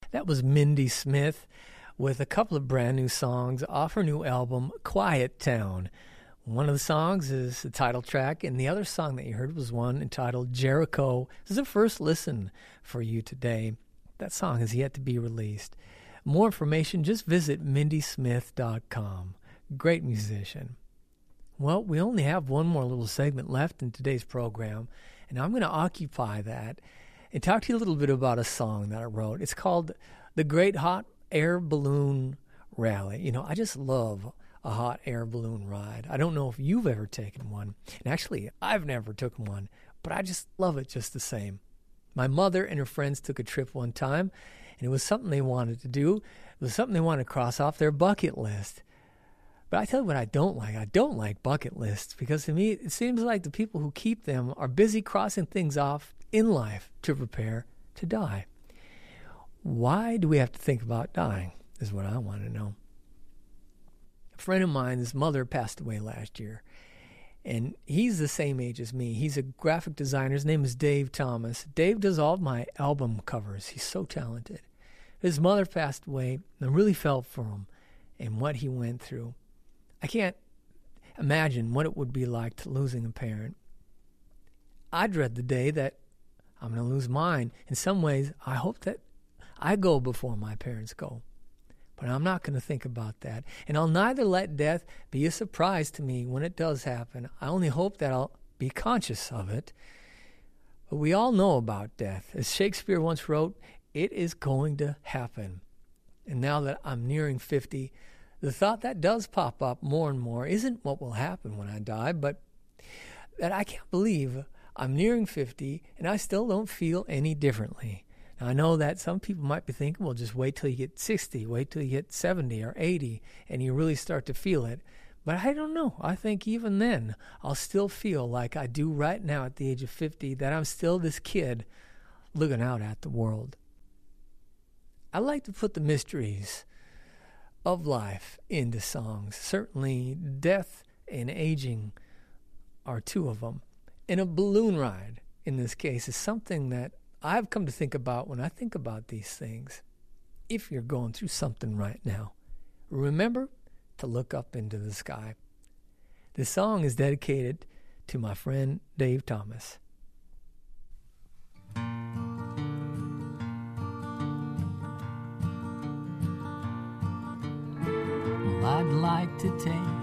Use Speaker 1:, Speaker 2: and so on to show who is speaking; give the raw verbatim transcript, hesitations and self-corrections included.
Speaker 1: That was Mindy Smith with a couple of brand new songs off her new album, Quiet Town. One of the songs is the title track, and the other song that you heard was one entitled Jericho. This is a first listen for you today. That song is yet to be released. More information, just visit mindy smith dot com. Great musician. Well, we only have one more little segment left in today's program, and I'm going to occupy that and talk to you a little bit about a song that I wrote. It's called The Great Hot Air Balloon Rally. You know, I just love a hot air balloon ride. I don't know if you've ever taken one. And actually, I've never taken one, but I just love it just the same. My mother and her friends took a trip one time, and it was something they wanted to do. It was something they wanted to cross off their bucket list. But I tell you what I don't like. I don't like bucket lists because to me, it seems like the people who keep them are busy crossing things off in life to prepare to die. Why do we have to think about dying is what I want to know. A friend of mine, his mother passed away last year, and he's the same age as me. He's a graphic designer. His name is Dave Thomas. Dave does all of my album covers. He's so talented. His mother passed away, and I really felt for him and what he went through. I can't imagine what it would be like to losing a parent. I dread the day that I'm going to lose mine. In some ways, I hope that I go before my parents go. But I'm not going to think about that. And I'll neither let death be a surprise to me when it does happen. I only hope that I'll be conscious of it. But we all know about death. As Shakespeare once wrote, it is going to happen. And now that I'm nearing fifty, the thought that does pop up more and more isn't what will happen when I die, but that I can't believe I'm nearing fifty, and I still don't feel any differently. Now, I know that some people might be thinking, well, just wait till you get sixty, wait till you get seventy or eighty, and you really start to feel it. But I don't know. I think even then, I'll still feel like I do right now at the age of fifty, that I'm still this kid looking out at the world. I like to put the mysteries of life into songs. Certainly, death and aging are two of them. And a balloon ride, in this case, is something that I've come to think about when I think about these things. If you're going through something right now, remember to look up into the sky. This song is dedicated to my friend Dave Thomas.
Speaker 2: I'd like to take